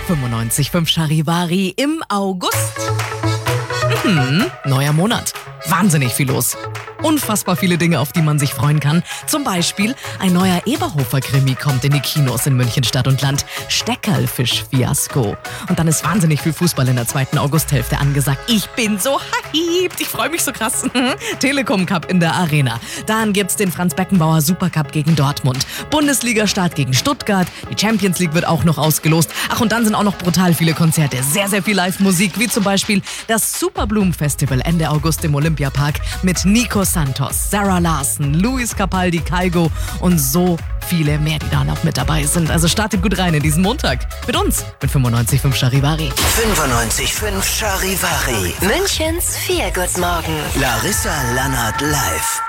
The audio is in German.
95.5 Charivari im August. Neuer Monat. Wahnsinnig viel los. Unfassbar viele Dinge, auf die man sich freuen kann. Zum Beispiel ein neuer Eberhofer-Krimi kommt in die Kinos in München Stadt und Land. Steckerlfisch-Fiasko. Und dann ist wahnsinnig viel Fußball in der 2. Augusthälfte angesagt. Ich bin so hyped. Ich freue mich so krass. Telekom Cup in der Arena. Dann gibt's den Franz-Beckenbauer Supercup gegen Dortmund. Bundesliga-Start gegen Stuttgart. Die Champions League wird auch noch ausgelost. Ach, und dann sind auch noch brutal viele Konzerte. Sehr, sehr viel Live-Musik, wie zum Beispiel das Superblumen-Festival Ende August im Olympiapark mit Nico Santos, Sarah Larson, Luis Capaldi, Kygo und so viele mehr, die da noch mit dabei sind. Also startet gut rein in diesen Montag mit uns, mit 95.5 Charivari. 95.5 Charivari. Münchens Feelgood Morgen. Larissa Lannert live.